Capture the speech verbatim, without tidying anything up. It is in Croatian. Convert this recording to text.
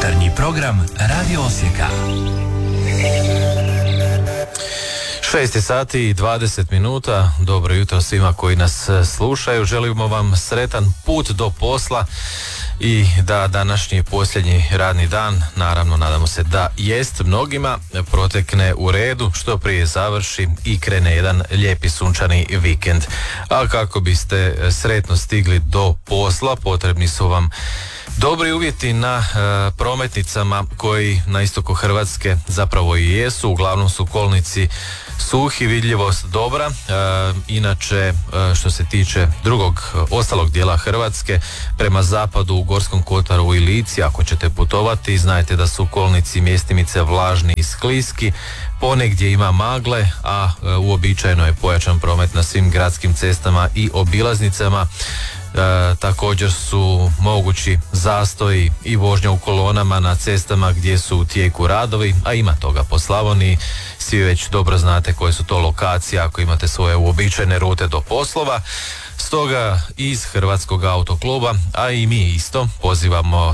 Jutarnji program Radio Osijeka. šest sati i dvadeset minuta. Dobro jutro svima koji nas slušaju. Želimo vam sretan put do posla i da današnji posljednji radni dan, naravno nadamo se da jest, mnogima protekne u redu, što prije završi i krene jedan lijepi sunčani vikend. A kako biste sretno stigli do posla, potrebni su vam dobri uvjeti na e, prometnicama koji na istoku Hrvatske zapravo i jesu. Uglavnom su kolnici suhi, vidljivost dobra. E, inače, e, što se tiče drugog, ostalog dijela Hrvatske, prema zapadu u Gorskom kotaru i Lici, ako ćete putovati, znajte da su kolnici mjestimice vlažni i skliski. Ponegdje ima magle, a e, uobičajeno je pojačan promet na svim gradskim cestama i obilaznicama. E, također su mogući zastoji i vožnja u kolonama na cestama gdje su u tijeku radovi, a ima toga po Slavoniji. Svi već dobro znate koje su to lokacije ako imate svoje uobičajene rute do poslova. Stoga iz Hrvatskog autokluba, a i mi isto, pozivamo